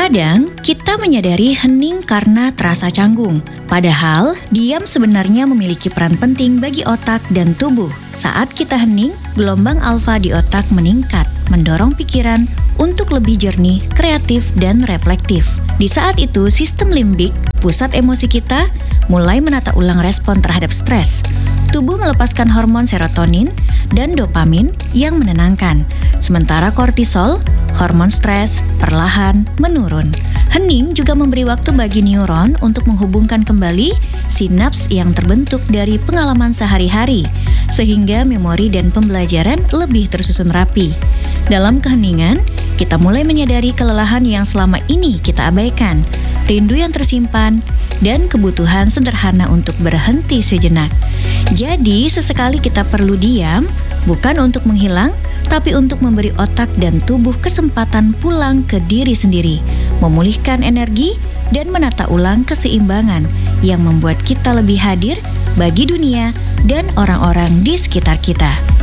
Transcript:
Terkadang kita menyadari hening karena terasa canggung. Padahal diam sebenarnya memiliki peran penting bagi otak dan tubuh. Saat kita hening, gelombang alfa di otak meningkat, mendorong pikiran untuk lebih jernih, kreatif, dan reflektif. Di saat itu, sistem limbik, pusat emosi kita, mulai menata ulang respon terhadap stres. Tubuh melepaskan hormon serotonin dan dopamin yang menenangkan, sementara kortisol, hormon stres, perlahan menurun. Hening juga memberi waktu bagi neuron untuk menghubungkan kembali sinaps yang terbentuk dari pengalaman sehari-hari, sehingga memori dan pembelajaran lebih tersusun rapi. Dalam keheningan, kita mulai menyadari kelelahan yang selama ini kita abaikan, rindu yang tersimpan, dan kebutuhan sederhana untuk berhenti sejenak. Jadi, sesekali kita perlu diam, bukan untuk menghilang, tapi untuk memberi otak dan tubuh kesempatan pulang ke diri sendiri, memulihkan energi, dan menata ulang keseimbangan yang membuat kita lebih hadir bagi dunia dan orang-orang di sekitar kita.